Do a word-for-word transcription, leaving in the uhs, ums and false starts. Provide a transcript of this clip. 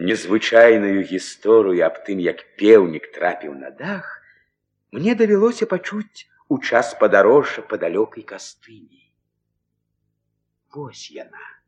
незвычайную гісторыю аб тым, як пеўнік трапіў на дах, мне давялося пачуць у час падарожжа па далёкай кастыні. Вось яна.